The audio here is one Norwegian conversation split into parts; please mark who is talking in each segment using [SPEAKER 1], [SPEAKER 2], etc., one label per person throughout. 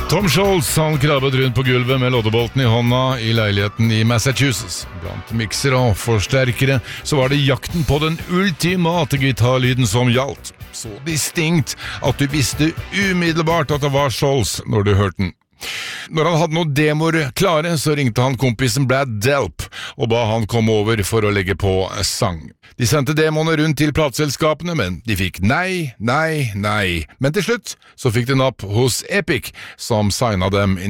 [SPEAKER 1] Tom Scholz, han krabbet rundt på gulvet med loddebolten i hånda i leiligheten i Massachusetts. Blant mikser og forsterkere så var det jakten på den ultimate gitarlyden som gjaldt. Så distinkt at du visste umiddelbart at det var Scholz når du hørte den. Når han hadde noen demoer klare, så ringte han kompisen Brad Delp og ba han komme over for å legge på sang. De sendte demoene rundt til plateselskapene, men de fikk nei. Men til slutt så fikk de napp hos Epic, som signet dem i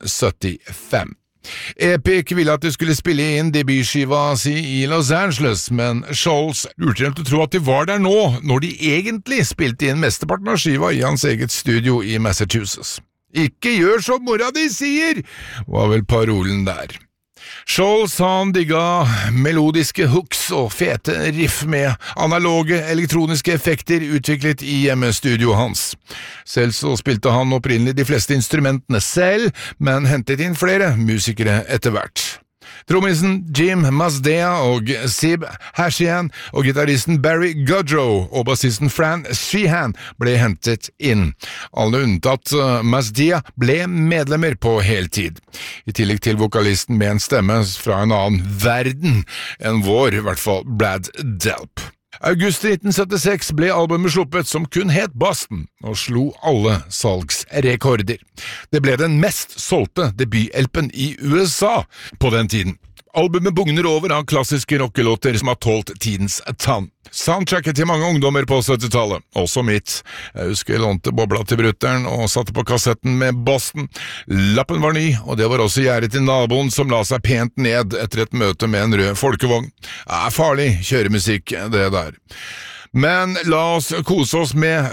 [SPEAKER 1] 1975. Epic ville at de skulle spille inn debutskiva si i Los Angeles, men Scholz lurte dem til å tro at de var der nå, når de egentlig spilte inn mesteparten av skiva i hans eget studio i Massachusetts. Ikke gjør som mora di sier, var vel parolen der. Scholz han digga melodiske hooks og fete riff med analoge elektroniske effekter utviklet i hjemmestudioet hans. Selv så spilte han opprinnelig de fleste instrumentene selv, men hentet inn flere musikere etter hvert. Trommisen Jim Mazdea og Sib Hashian og gitaristen Barry Goodrow og bassisten Fran Sheehan ble hentet inn. Alle unntatt Mazdea ble medlemmer på heltid. I tillegg til vokalisten med en stemme fra en annen verden enn vår, i hvert fall Brad Delp. August 1976 ble albumet sluppet som kun het Boston, og slo alle salgsrekorder. Det ble den mest solgte debutelpen i USA på den tiden. Albumet bugner over av klassiske rockelåter som har tålt tidens tann. Soundtracket til mange ungdommer på 70-tallet, også mitt. Jeg husker jeg lånte bobla til brutteren og satte på kassetten med Boston. Lappen var ny, og det var også gjerdet til naboen som la seg pent ned etter et møte med en rød folkevogn. Det er farlig kjøremusikk, det der. Men la oss kose oss med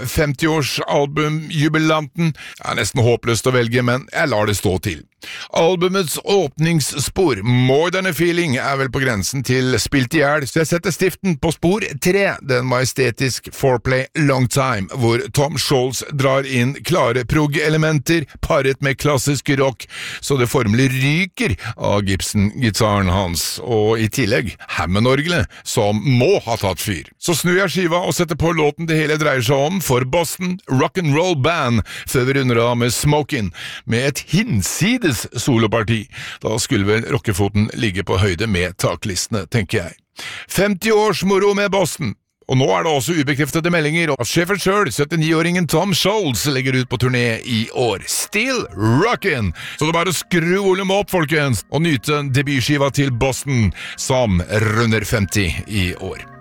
[SPEAKER 1] 50-årsalbumjubilanten. Det er nesten håpløst å velge, men jeg lar det stå til. Albumets åpningsspor, More Than a Feeling, er vel på grensen til spilt i hjel, så jeg setter stiften på spor 3, den majestetisk Foreplay Long Time, hvor Tom Scholz drar inn klare prog-elementer paret med klassisk rock, så det formelig ryker av Gibson-gitaren hans, og i tillegg Hammond-orgelet, som må ha tatt fyr. Så snur jeg skiva og setter på låten det hele dreier seg om for Boston Rock'n'Roll Band, før vi runder av med Smokin', med et hinsides soloparti. Da skulle vel rockefoten ligge på høyde med taklistene, tenker jeg. 50 års moro med Boston. Og nå er det også ubekreftede meldinger at sjefen selv, 79-åringen Tom Scholz, legger ut på turné i år. Still rockin'! Så det er bare å skru volumet opp, folkens, og nyte debutskiva til Boston, som runder 50 i år.